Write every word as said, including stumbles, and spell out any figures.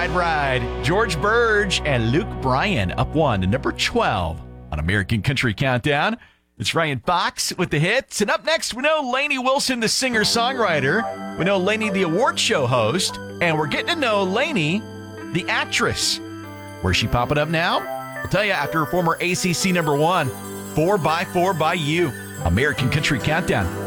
Ride, Ride. George Burge and Luke Bryan up one to number twelve on American Country Countdown. It's Ryan Fox with the hits. And up next, we know Lainey Wilson, the singer-songwriter. We know Lainey, the award show host. And we're getting to know Lainey, the actress. Where's she popping up now? We'll tell you after her former A C C number one, four by four by You. American Country Countdown.